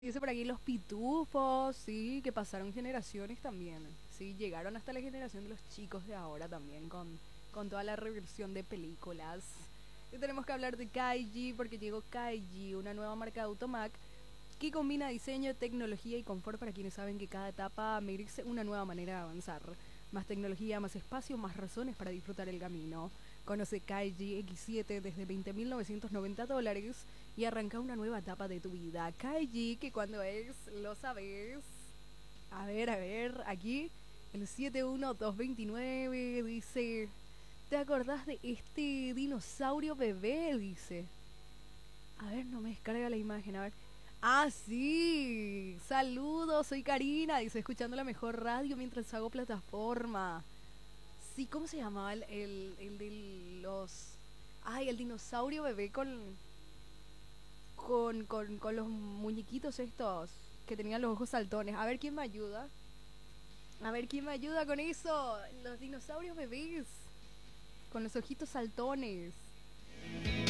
Dice por aquí los pitufos, sí, que pasaron generaciones también. Sí, llegaron hasta la generación de los chicos de ahora también con toda la reversión de películas. Y tenemos que hablar de Kaiji porque llegó Kaiji, una nueva marca de Automac que combina diseño, tecnología y confort para quienes saben que cada etapa merece una nueva manera de avanzar. Más tecnología, más espacio, más razones para disfrutar el camino. Conoce Kaiji X7 desde $20.990 y arranca una nueva etapa de tu vida. Kaiji, que cuando es, lo sabes. A ver, aquí el 71229 dice, ¿te acordás de este dinosaurio bebé? Dice. A ver, no me descarga la imagen, a ver. Ah, sí. Saludos, soy Karina. Dice, escuchando la mejor radio mientras hago plataforma. Sí, ¿cómo se llamaba el de los... Ay, el dinosaurio bebé con los muñequitos estos que tenían los ojos saltones. A ver quién me ayuda. A ver quién me ayuda con eso. Los dinosaurios bebés con los ojitos saltones.